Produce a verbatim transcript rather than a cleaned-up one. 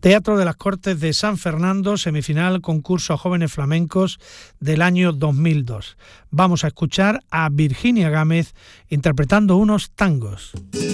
Teatro de las Cortes de San Fernando, semifinal concurso a jóvenes flamencos del año dos mil dos. Vamos a escuchar a Virginia Gámez interpretando unos tangos.